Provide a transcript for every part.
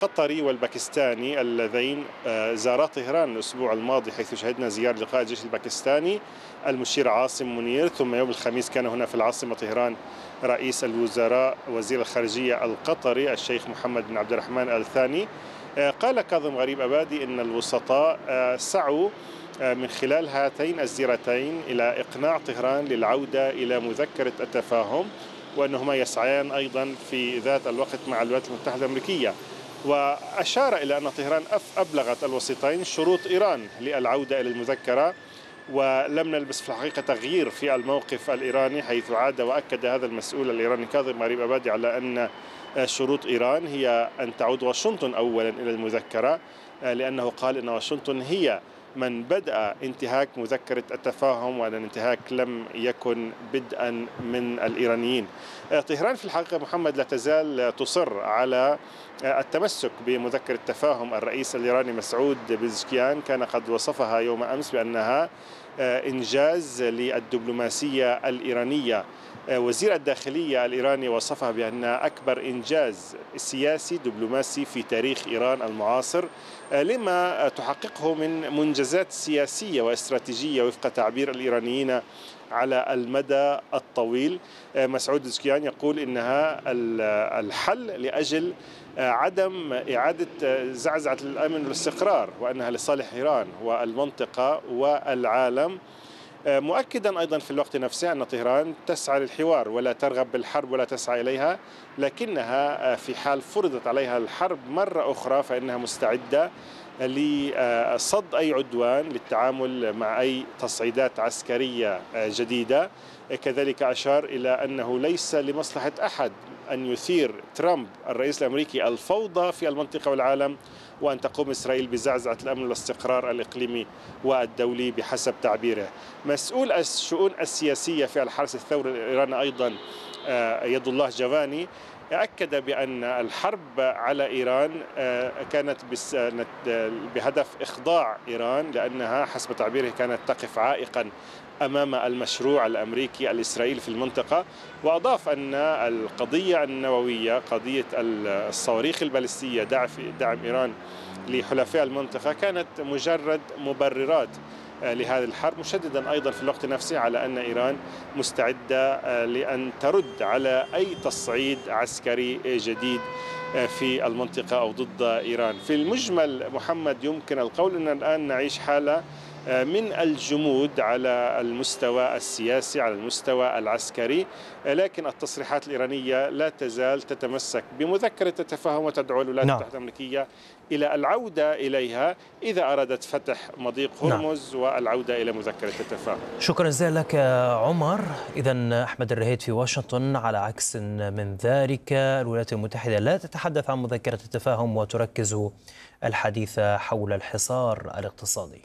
القطري والباكستاني اللذين زارا طهران الأسبوع الماضي، حيث شهدنا زيارة لقاء الجيش الباكستاني المشير عاصم منير، ثم يوم الخميس كان هنا في العاصمة طهران رئيس الوزراء وزير الخارجية القطري الشيخ محمد بن عبد الرحمن آل ثاني. قال كاظم غريب أبادي إن الوسطاء سعوا من خلال هاتين الزيارتين إلى إقناع طهران للعودة إلى مذكرة التفاهم، وأنهما يسعيان أيضا في ذات الوقت مع الولايات المتحدة الأمريكية. وأشار إلى أن طهران أبلغت الوسيطين شروط إيران للعودة إلى المذكرة، ولم نلبس في الحقيقة تغيير في الموقف الإيراني، حيث عاد وأكد هذا المسؤول الإيراني كاظم غريب أبادي على أن شروط إيران هي أن تعود واشنطن أولا إلى المذكرة، لأنه قال أن واشنطن هي من بدأ انتهاك مذكرة التفاهم، وأن الانتهاك لم يكن بدءا من الإيرانيين. طهران في الحقيقة محمد لا تزال تصر على التمسك بمذكرة التفاهم. الرئيس الإيراني مسعود بيزشكيان كان قد وصفها يوم أمس بأنها إنجاز للدبلوماسية الإيرانية. وزير الداخلية الإيراني وصفها بأنها أكبر إنجاز سياسي دبلوماسي في تاريخ إيران المعاصر، لما تحققه من منجزات سياسية واستراتيجية وفق تعبير الإيرانيين على المدى الطويل. مسعود بيزشكيان يقول إنها الحل لأجل عدم إعادة زعزعة الأمن والاستقرار، وأنها لصالح إيران والمنطقة والعالم، مؤكدا أيضا في الوقت نفسه أن طهران تسعى للحوار ولا ترغب بالحرب ولا تسعى إليها، لكنها في حال فرضت عليها الحرب مرة أخرى فإنها مستعدة لصد أي عدوان، للتعامل مع أي تصعيدات عسكرية جديدة. كذلك أشار إلى أنه ليس لمصلحة أحد أن يثير ترامب الرئيس الأمريكي الفوضى في المنطقة والعالم، وأن تقوم إسرائيل بزعزعة الأمن والاستقرار الإقليمي والدولي بحسب تعبيره. مسؤول الشؤون السياسية في الحرس الثوري الإيراني أيضا يد الله جافاني أكد بأن الحرب على إيران كانت بهدف إخضاع إيران، لأنها حسب تعبيره كانت تقف عائقا أمام المشروع الأمريكي الإسرائيلي في المنطقة. وأضاف أن القضية النووية، قضية الصواريخ البالستية، دعم إيران لحلفاء المنطقة، كانت مجرد مبررات لهذه الحرب، مشددا أيضا في الوقت نفسه على أن إيران مستعدة لأن ترد على أي تصعيد عسكري جديد في المنطقة أو ضد إيران. في المجمل محمد يمكن القول أن الآن نعيش حالة من الجمود على المستوى السياسي، على المستوى العسكري، لكن التصريحات الإيرانية لا تزال تتمسك بمذكرة التفاهم وتدعو الولايات المتحدة الأمريكية إلى العودة إليها إذا أرادت فتح مضيق هرمز والعودة إلى مذكرة التفاهم. شكرا جزيلا لك عمر. إذن أحمد الرهيد في واشنطن، على عكس من ذلك الولايات المتحدة لا تتحدث عن مذكرة التفاهم وتركز الحديث حول الحصار الاقتصادي.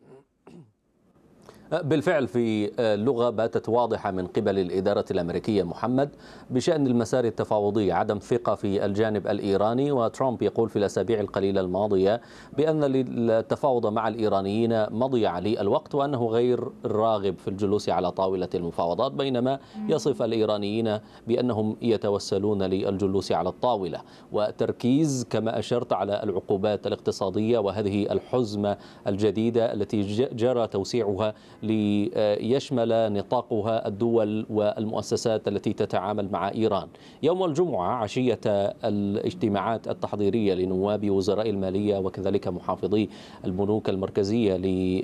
بالفعل في لغة باتت واضحة من قبل الإدارة الأمريكية محمد بشأن المسار التفاوضي، عدم ثقة في الجانب الإيراني، وترامب يقول في الأسابيع القليلة الماضية بأن التفاوض مع الإيرانيين مضيع للوقت وأنه غير راغب في الجلوس على طاولة المفاوضات، بينما يصف الإيرانيين بأنهم يتوسلون للجلوس على الطاولة. وتركيز كما أشرت على العقوبات الاقتصادية وهذه الحزمة الجديدة التي جرى توسيعها ليشمل نطاقها الدول والمؤسسات التي تتعامل مع إيران. يوم الجمعة عشية الاجتماعات التحضيرية لنواب وزراء المالية وكذلك محافظي البنوك المركزية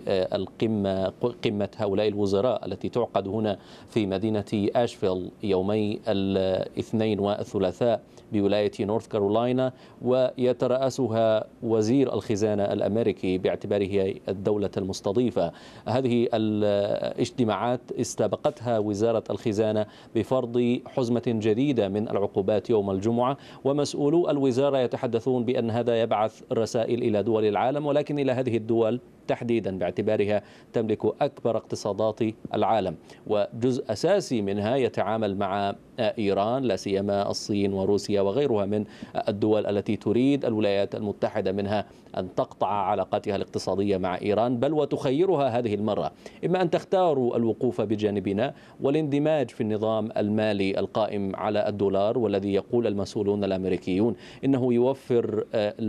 قمة هؤلاء الوزراء التي تعقد هنا في مدينة أشفيل يومي الاثنين والثلاثاء بولاية نورث كارولاينا، ويترأسها وزير الخزانة الأمريكي باعتباره الدولة المستضيفة. هذه الاجتماعات استبقتها وزارة الخزانة بفرض حزمة جديدة من العقوبات يوم الجمعة، ومسؤولو الوزارة يتحدثون بأن هذا يبعث رسائل إلى دول العالم، ولكن إلى هذه الدول تحديدا باعتبارها تملك أكبر اقتصادات العالم، وجزء أساسي منها يتعامل مع إيران، لا سيما الصين وروسيا وغيرها من الدول التي تريد الولايات المتحدة منها أن تقطع علاقاتها الاقتصادية مع إيران، بل وتخيرها هذه المرة إما أن تختار الوقوف بجانبنا والاندماج في النظام المالي القائم على الدولار، والذي يقول المسؤولون الأمريكيون إنه يوفر